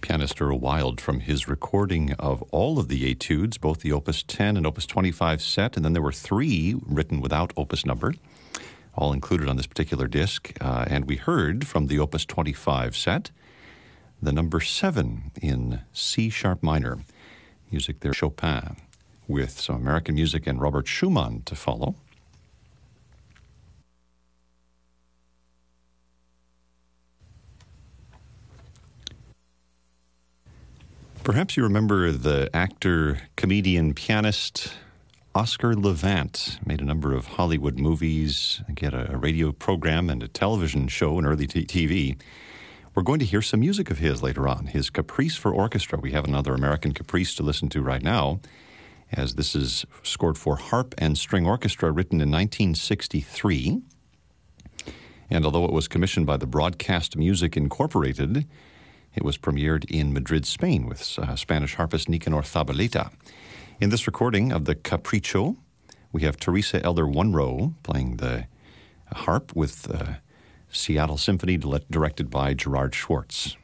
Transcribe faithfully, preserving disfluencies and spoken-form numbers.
Pianist Earl Wild from his recording of all of the etudes, both the Opus ten and Opus twenty-five set, and then there were three written without opus number, all included on this particular disc. Uh, and we heard from the Opus twenty-five set, the number seven in C sharp minor. Music there, Chopin, with some American music and Robert Schumann to follow. Perhaps you remember the actor, comedian, pianist Oscar Levant. Made a number of Hollywood movies, get a, a radio program and a television show and early t- TV. We're going to hear some music of his later on, his Caprice for Orchestra. We have another American Caprice to listen to right now, as this is scored for harp and string orchestra, written in nineteen sixty-three. And although it was commissioned by the Broadcast Music Incorporated, it was premiered in Madrid, Spain, with uh, Spanish harpist Nicanor Zabaleta. In this recording of the Capriccio, we have Teresa Elder Munro playing the harp with the Seattle Symphony, directed by Gerard Schwartz.